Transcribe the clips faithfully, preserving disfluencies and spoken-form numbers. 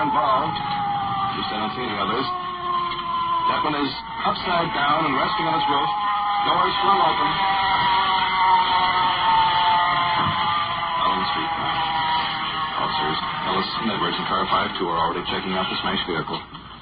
involved. At least I don't see any others. That one is upside down and resting on its roof. Doors flung open. Out on the street now. Officers Ellis and Edwards in car five two are already checking out the smashed vehicle.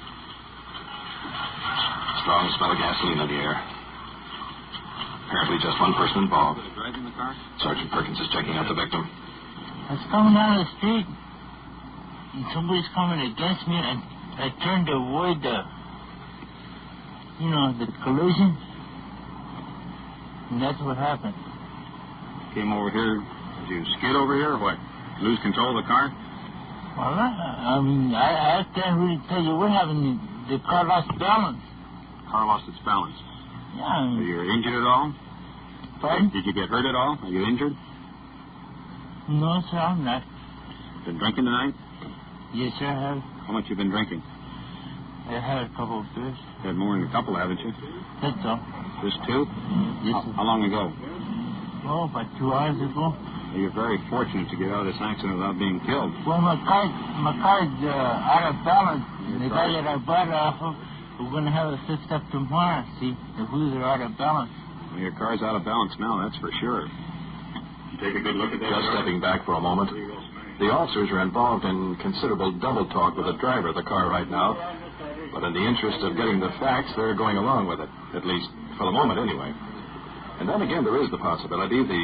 Strong smell of gasoline in the air. Apparently just one person involved. Driving the car? Sergeant Perkins is checking out the victim. I was coming down the street, and somebody's coming against me, and I turned to avoid the, you know, the collision. And that's what happened. Came over here. Did you skid over here or what? Lose control of the car? Well, I, I mean, I, I can't really tell you what happened. The car lost balance. Car lost its balance. Yeah, I mean... Are you injured at all? Pardon? Did you get hurt at all? Are you injured? No, sir, I'm not. Been drinking tonight? Yes, sir, I have. How much you been drinking? I had a couple of beers. Had more than a couple, haven't you? That's all. Just two? Yes, how, sir. how long ago? Oh, about two hours ago. Well, you're very fortunate to get out of this accident without being killed. Well, my car, my car's uh, out of balance. Your The car- guy that I bought it off of, we're going to have it fixed up tomorrow. See, the wheels are out of balance. Well, your car's out of balance now, that's for sure. Take a good look at that. Just stepping back for a moment. The officers are involved in considerable double talk with the driver of the car right now. But in the interest of getting the facts, they're going along with it. At least for the moment, anyway. And then again, there is the possibility the